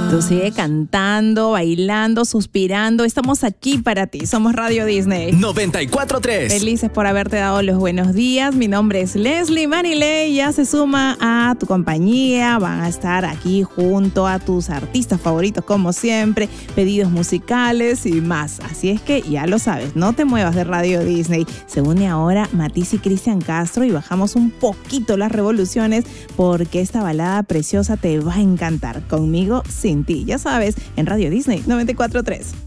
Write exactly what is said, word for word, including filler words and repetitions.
Tú sigue cantando, bailando, suspirando. Estamos aquí para ti. Somos Radio Disney. noventa y cuatro tres. Felices por haberte dado los buenos días. Mi nombre es Leslie Maniley. Ya se suma a tu compañía. Van a estar aquí junto a tus artistas favoritos, como siempre. Pedidos musicales y más. Así es que ya lo sabes. No te muevas de Radio Disney. Se une ahora Matiz y Cristian Castro y bajamos un poquito las revoluciones porque esta balada preciosa te va a encantar. Conmigo, sin ti. Ya sabes, en Radio Disney noventa y cuatro tres.